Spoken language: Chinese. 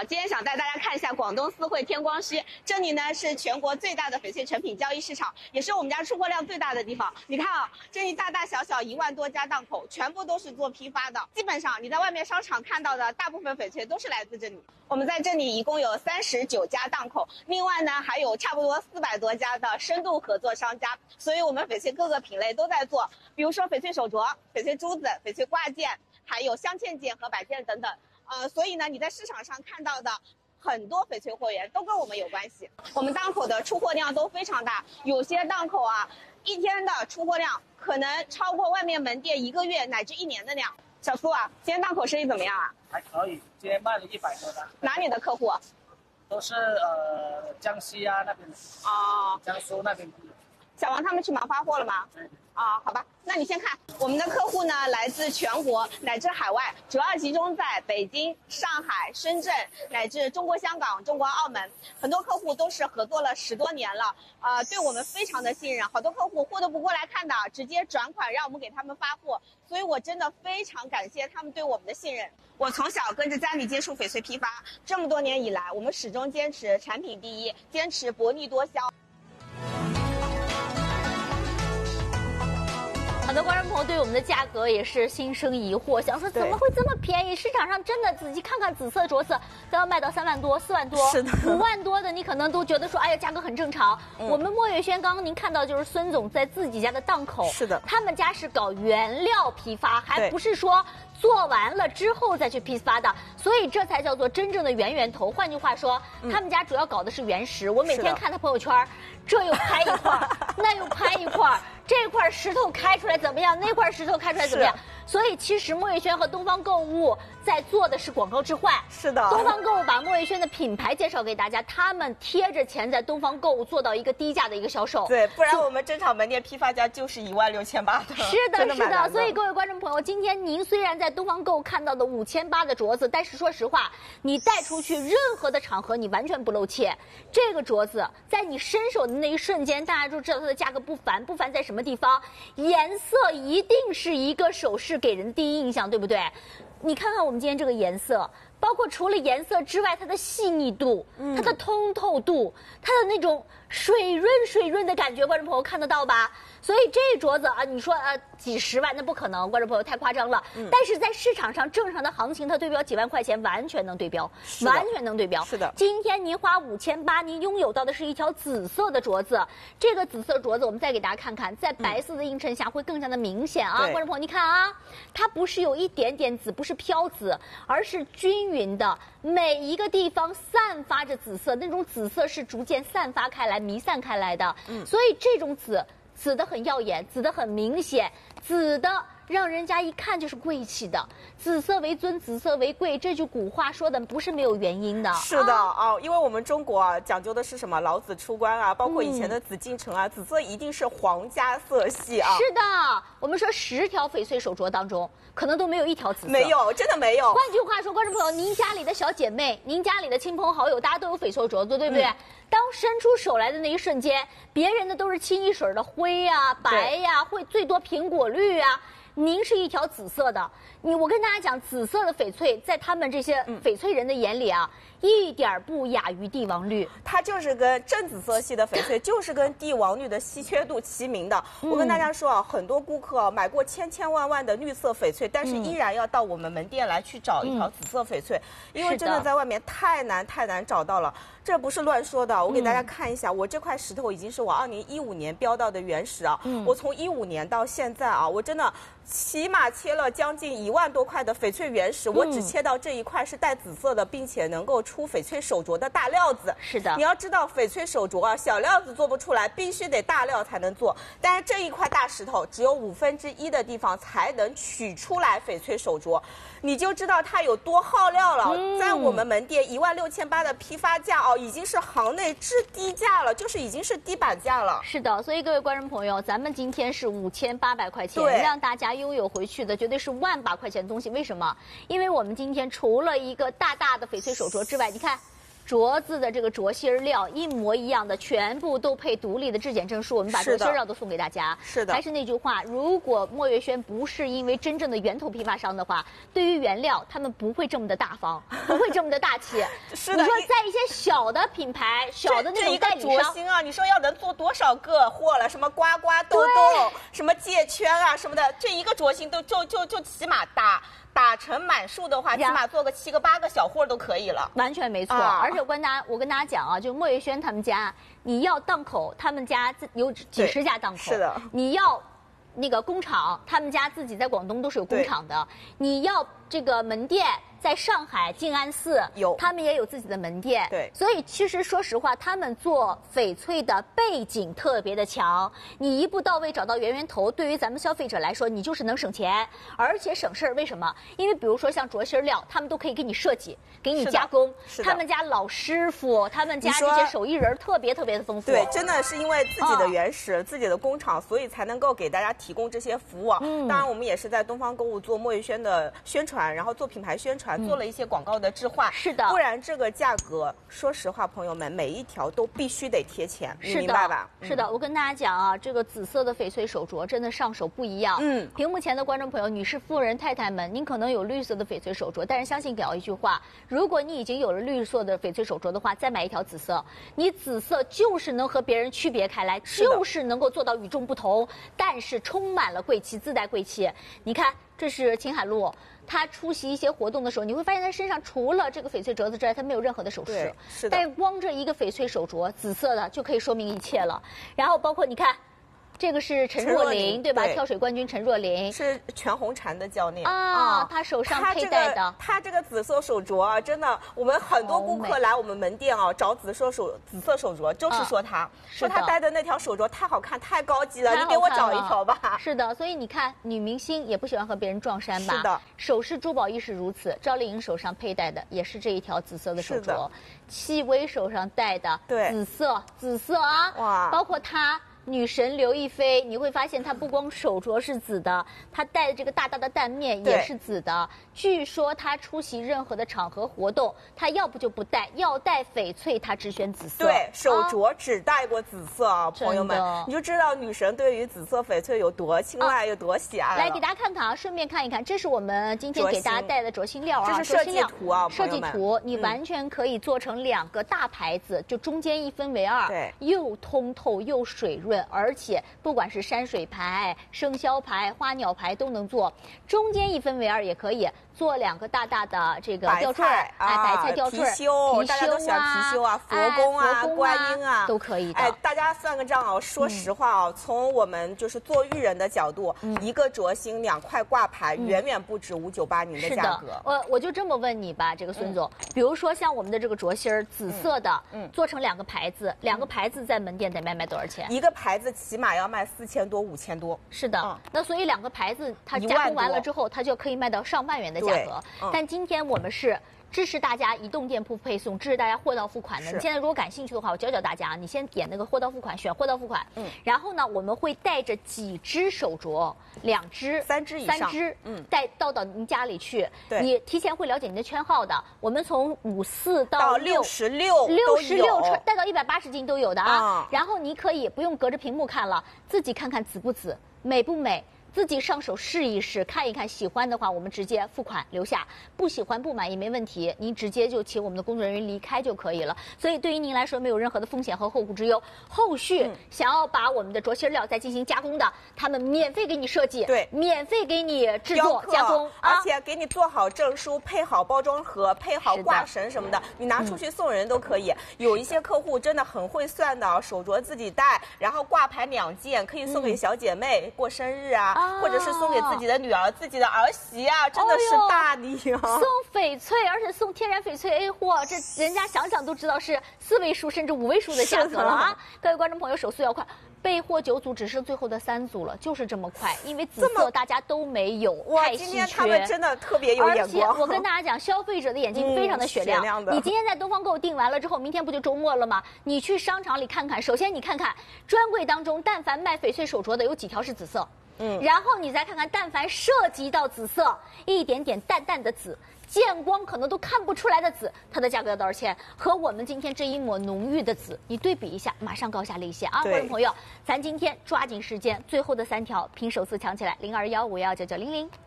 今天想带大家看一下广东思汇天光墟，这里呢是全国最大的翡翠成品交易市场，也是我们家出货量最大的地方。你看啊，这里大大小小1万多家档口，全部都是做批发的。基本上你在外面商场看到的大部分翡翠都是来自这里。我们在这里一共有39家档口，另外呢还有差不多400多家的深度合作商家，所以我们翡翠各个品类都在做，比如说翡翠手镯、翡翠珠子、翡翠挂件，还有镶嵌件和摆件等等。所以呢，你在市场上看到的很多翡翠货源都跟我们有关系。我们档口的出货量都非常大，有些档口啊，一天的出货量可能超过外面门店1个月乃至1年的量。小苏啊，今天档口生意怎么样啊？ 还可以，今天卖了100多单。 哪里的客户？ 都是江西啊那边的。 哦， 江苏那边的。 小王他们去忙发货了吗？ 对。 好吧，那你先看，我们的客户呢来自全国乃至海外，主要集中在北京、上海、深圳乃至中国香港、中国澳门，很多客户都是合作了10多年了，对我们非常的信任，好多客户货都不过来看的，直接转款让我们给他们发货，所以我真的非常感谢他们对我们的信任。我从小跟着家里接触翡翠批发，这么多年以来，我们始终坚持产品第一，坚持薄利多销。 很多观众朋友对我们的价格也是心生疑惑，想说怎么会这么便宜？市场上真的仔细看看，紫色镯子都要卖到3万多、4万多， 是的 5万多的，你可能都觉得说，哎呀，价格很正常。我们墨月轩刚刚您看到就是孙总在自己家的档口， 是的， 他们家是搞原料批发，还不是说做完了之后再去批发的，所以这才叫做真正的源头。换句话说，他们家主要搞的是原石。我每天看他朋友圈，这又拍一块，那又拍一块。这块石头开出来怎么样？那块石头开出来怎么样？所以其实墨月轩和东方购物在做的是广告置换。是的，东方购物把墨月轩的品牌介绍给大家，他们贴着钱在东方购物做到一个低价的一个销售。 对，不然我们正常门店批发价就是16800的。 是的，是的。所以各位观众朋友，今天您虽然在东方购物看到的5800的镯子，但是说实话，你带出去任何的场合，你完全不露怯。这个镯子在你伸手的那一瞬间，大家就知道它的价格不凡，不凡在什么地方？颜色一定是一个首饰给人第一印象，对不对？你看看我们今天这个颜色，包括除了颜色之外，它的细腻度、它的通透度、它的那种水润的感觉，观众朋友看得到吧？所以这镯子啊，你说几十万那不可能，观众朋友太夸张了。但是在市场上正常的行情，它对标几万块钱完全能对标，完全能对标。是的。今天您花5800，您拥有到的是一条紫色的镯子。这个紫色镯子，我们再给大家看看，在白色的映衬下会更加的明显啊，观众朋友，你看啊，它不是有一点点紫，不是飘紫，而是均匀的，每一个地方散发着紫色，那种紫色是逐渐散发开来、弥散开来的。所以这种紫的很耀眼，紫的很明显，紫的让人家一看就是贵气的。紫色为尊，紫色为贵，这句古话说的不是没有原因的。 是的因为我们中国讲究的是什么？老子出关啊，包括以前的紫禁城啊，紫色一定是皇家色系啊。 是的，我们说10条翡翠手镯当中，可能都没有1条紫色。 没有，真的没有。 换句话说，观众朋友，您家里的小姐妹，您家里的亲朋好友，大家都有翡翠镯子，对不对？当伸出手来的那一瞬间，别人的都是清一水的灰呀、白呀，会最多苹果绿啊。您是一条紫色的，我跟大家讲，紫色的翡翠在他们这些翡翠人的眼里啊，一点不亚于帝王绿。 它就是跟正紫色系的翡翠，就是跟帝王绿的稀缺度齐名的。我跟大家说很多顾客买过千万的绿色翡翠，但是依然要到我们门店来去找一条紫色翡翠，因为真的在外面太难找到了。这不是乱说的，我给大家看一下，我这块石头已经是我2015年标到的原石啊。我从15年到现在啊，我真的起码切了将近1万多块的翡翠原石，我只切到这一块是带紫色的，并且能够出翡翠手镯的大料子。 是的， 你要知道翡翠手镯啊，小料子做不出来，必须得大料才能做。但是这一块大石头只有1/5的地方才能取出来翡翠手镯，你就知道它有多耗料了。在我们门店16800的批发价已经是行内至低价了，就是已经是低板价了。 是的，所以各位观众朋友，咱们今天是5800块钱，让大家拥有回去的绝对是1万把块钱的东西。为什么？因为我们今天除了一个大的翡翠手镯之外，你看镯子的这个镯芯料一模一样的，全部都配独立的质检证书，我们把镯芯料都送给大家。 是的， 还是那句话，如果墨月轩不是因为真正的源头批发商的话，对于原料他们不会这么的大方，不会这么的大气。 是的， 你说在一些小的品牌、小的那种代理商， 这一个镯芯啊，你说要能做多少个货了？什么刮刮豆豆，什么戒圈啊什么的，这一个镯芯都就起码打成满数的话，起码做个7个8个小货都可以了。 完全没错，而且我跟大家讲啊，就墨月轩他们家，你要档口，他们家有几十家档口， 是的， 你要那个工厂，他们家自己在广东都是有工厂的，你要这个门店。在上海静安寺有， 他们也有自己的门店。 对， 所以其实说实话，他们做翡翠的背景特别的强，你一步到位找到源头，对于咱们消费者来说，你就是能省钱，而且省事儿。为什么？因为比如说像镯芯料，他们都可以给你设计，给你加工。他们家老师傅，他们家这些手艺人特别的丰富。 对，真的是因为自己的原始、自己的工厂，所以才能够给大家提供这些服务。当然，我们也是在东方购物做墨月轩的宣传，然后做品牌宣传。做了一些广告的置换， 是的， 不然这个价格，说实话，朋友们，每一条都必须得贴钱，你明白吧？ 是的，我跟大家讲啊，这个紫色的翡翠手镯真的上手不一样。屏幕前的观众朋友、女士、夫人、太太们，您可能有绿色的翡翠手镯，但是相信表一句话，如果你已经有了绿色的翡翠手镯的话，再买一条紫色，你紫色就是能和别人区别开来，就是能够做到与众不同，但是充满了贵气，自带贵气。你看，这是秦海璐。他出席一些活动的时候，你会发现他身上除了这个翡翠镯子之外，他没有任何的首饰。 是的。 但是光这一个翡翠手镯，紫色的就可以说明一切了。然后包括你看。这个是陈若琳，对吧？跳水冠军陈若琳是全红婵的教练啊，她手上佩戴的。 她这个紫色手镯啊，真的，我们很多顾客来我们门店啊找紫色手镯，就是说她戴的那条手镯太好看，太高级了，你给我找一条吧。 是的，所以你看，女明星也不喜欢和别人撞衫吧？ 是的， 首饰珠宝亦是如此。赵丽颖手上佩戴的也是这一条紫色的手镯，戚薇手上戴的紫色啊，哇，包括她。女神刘亦菲，你会发现她不光手镯是紫的，她戴的这个大大的蛋面也是紫的。据说她出席任何的场合活动，她要不就不戴，要戴翡翠她只选紫色。 对，手镯只戴过紫色啊，朋友们，你就知道女神对于紫色翡翠有多青睐，有多喜爱。 来给大家看看啊，顺便看一看，这是我们今天给大家带的镯芯料啊， 这是设计图啊， 设计图，你完全可以做成2个大牌子，就中间一分为2， 对， 又通透又水润，而且不管是山水牌、生肖牌、花鸟牌都能做，中间一分为2也可以做2个大大的这个吊坠，白菜吊坠、 貔貅，大家都喜欢貔貅啊、佛宫啊、观音啊， 都可以的。 大家算个账啊，说实话啊，从我们就是做玉人的角度，一个镯芯2块挂牌，远远不止598您的价格。 我就这么问你吧，这个孙总，比如说像我们的这个镯芯紫色的，做成2个牌子，2个牌子在门店得卖多少钱？ 一个牌子起码要卖4000多、5000多。 是的，那所以2个牌子它加工完了之后，它就可以卖到上万元的价格。但今天我们是支持大家移动店铺配送，支持大家货到付款的。你现在如果感兴趣的话，我教大家，你先点那个货到付款，选货到付款。然后呢，我们会带着几只手镯，2只、 3只以上， 带到您家里去。你提前会了解您的圈号的。我们从54到66带到180斤都有的啊。然后你可以不用隔着屏幕看了，自己看看紫不紫，美不美。自己上手试一试，看一看，喜欢的话我们直接付款留下，不喜欢不满意没问题，您直接就请我们的工作人员离开就可以了。所以对于您来说没有任何的风险和后顾之忧。后续想要把我们的镯芯料再进行加工的，他们免费给你设计， 对， 免费给你制作加工， 而且给你做好证书，配好包装盒，配好挂绳什么的，你拿出去送人都可以。有一些客户真的很会算的，手镯自己戴，然后挂牌2件，可以送给小姐妹过生日啊。或者是送给自己的女儿、自己的儿媳啊，真的是大礼啊！ 送翡翠，而且送天然翡翠 A 货，这人家想想都知道是4位数甚至5位数的价格了啊！各位观众朋友，手速要快，备货9组，只剩最后的3组了，就是这么快，因为紫色大家都没有，太稀缺。 今天他们真的特别有眼光。 而且我跟大家讲，消费者的眼睛非常的雪亮。你今天在东方购订完了之后，明天不就周末了吗？你去商场里看看，首先你看看专柜当中，但凡卖翡翠手镯的有几条是紫色？ 然后你再看看，但凡涉及到紫色，一点点淡淡的紫。见光可能都看不出来的紫，它的价格要多少钱？和我们今天这一抹浓郁的紫，你对比一下，马上高下立现啊！观众朋友，咱今天抓紧时间，最后的3条拼手速抢起来，0215199900。